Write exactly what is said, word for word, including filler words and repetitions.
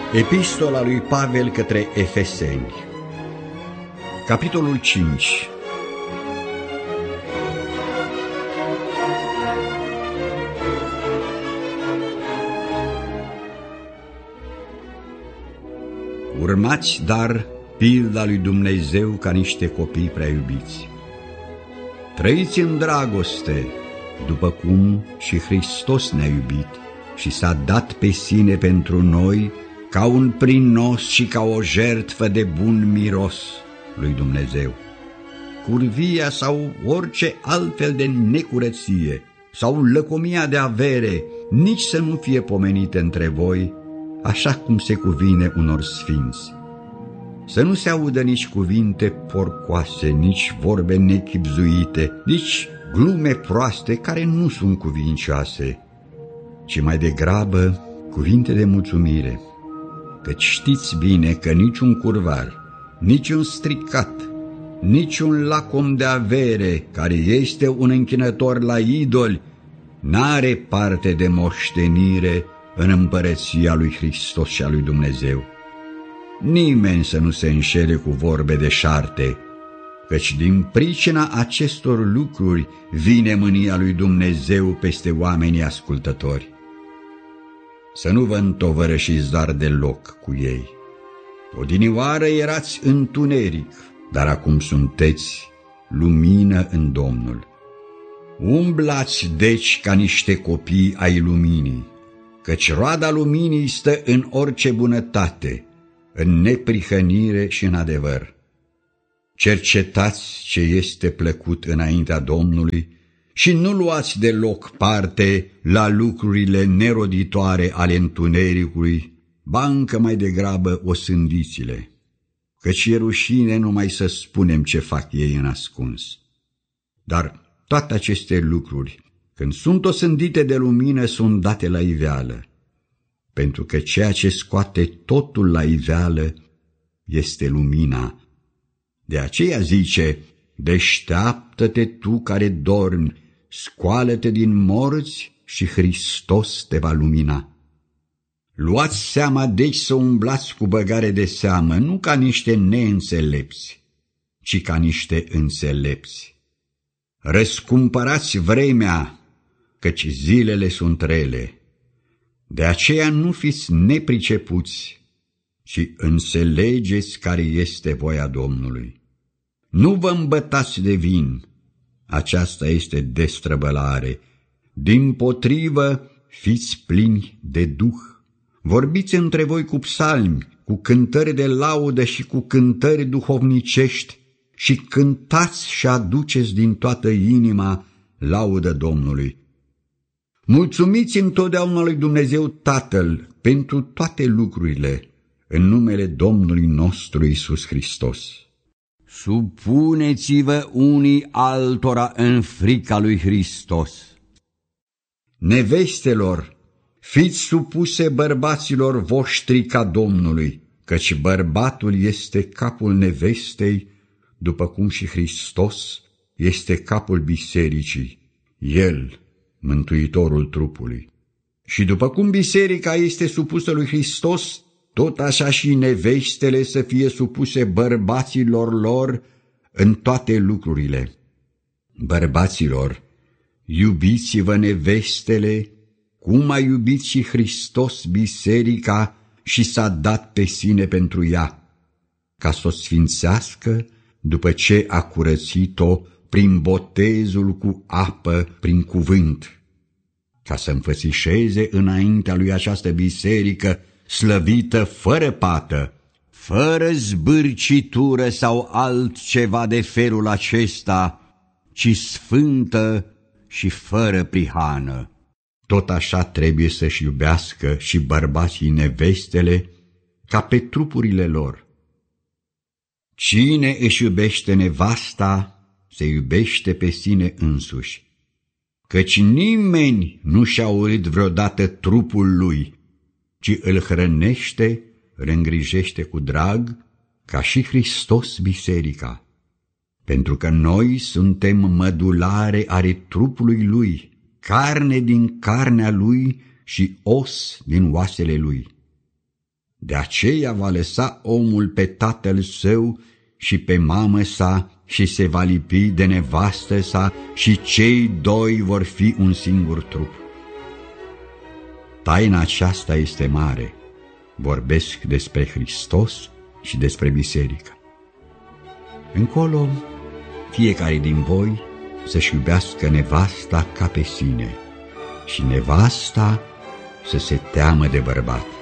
Epistola lui Pavel către Efeseni, capitolul cinci. Urmați, dar, pilda lui Dumnezeu ca niște copii prea iubiți. Trăiți în dragoste, după cum și Hristos ne-a iubit și s-a dat pe sine pentru noi ca un prinos și ca o jertfă de bun miros lui Dumnezeu. Curvia sau orice altfel de necurăție sau lăcomia de avere nici să nu fie pomenite între voi, așa cum se cuvine unor sfinți. Să nu se audă nici cuvinte porcoase, nici vorbe nechibzuite, nici glume proaste care nu sunt cuvincioase, ci mai degrabă cuvinte de mulțumire, căci știți bine că niciun curvar, niciun stricat, niciun lacom de avere care este un închinător la idoli n-are parte de moștenire în împărăția lui Hristos și a lui Dumnezeu. Nimeni să nu se înșele cu vorbe deșarte, căci din pricina acestor lucruri vine mânia lui Dumnezeu peste oamenii ascultători. Să nu vă întovărășiți doar deloc cu ei. Odinioară erați întuneric, dar acum sunteți lumină în Domnul. Umblați deci ca niște copii ai luminii, căci roada luminii stă în orice bunătate, în neprihănire și în adevăr. Cercetați ce este plăcut înaintea Domnului și nu luați deloc parte la lucrurile neroditoare ale întunericului, ba încă mai degrabă osândiți-le, căci e rușine numai să spunem ce fac ei în ascuns. Dar toate aceste lucruri, când sunt osândite de lumină, sunt date la iveală, pentru că ceea ce scoate totul la iveală este lumina. De aceea zice: deșteaptă-te tu care dormi, scoală-te din morți și Hristos te va lumina. Luați seama deci să umblați cu băgare de seamă, nu ca niște neînțelepți, ci ca niște înțelepți. Răscumpărați vremea, căci zilele sunt rele. De aceea nu fiți nepricepuți, ci înțelegeți care este voia Domnului. Nu vă îmbătați de vin, aceasta este destrăbălare. Dimpotrivă, fiți plini de Duh. Vorbiți între voi cu psalmi, cu cântări de laudă și cu cântări duhovnicești și cântați și aduceți din toată inima laudă Domnului. Mulțumiți întotdeauna lui Dumnezeu Tatăl pentru toate lucrurile, în numele Domnului nostru Iisus Hristos. Supuneți-vă unii altora în frica lui Hristos. Nevestelor, fiți supuse bărbaților voștri ca Domnului, căci bărbatul este capul nevestei, după cum și Hristos este capul bisericii, El, mântuitorul trupului. Și după cum biserica este supusă lui Hristos, tot așa și nevestele să fie supuse bărbaților lor în toate lucrurile. Bărbaților, iubiți-vă nevestele, cum a iubit și Hristos biserica și s-a dat pe sine pentru ea, ca să o sfințească după ce a curățit-o prin botezul cu apă prin cuvânt, ca să înfățișeze înaintea lui această biserică slăvită fără pată, fără zbârcitură sau altceva de felul acesta, ci sfântă și fără prihană. Tot așa trebuie să-și iubească și bărbații nevestele ca pe trupurile lor. Cine își iubește nevasta, se iubește pe sine însuși, căci nimeni nu și-a urât vreodată trupul lui, ci îl hrănește, îl îngrijește cu drag, ca și Hristos biserica, pentru că noi suntem mădulare ale trupului lui, carne din carnea lui și os din oasele lui. De aceea va lăsa omul pe tatăl său și pe mamă sa și se va lipi de nevastă sa și cei doi vor fi un singur trup. Taina aceasta este mare. Vorbesc despre Hristos și despre biserică. Încolo, fiecare din voi să-și iubească nevasta ca pe sine și nevasta să se teamă de bărbat.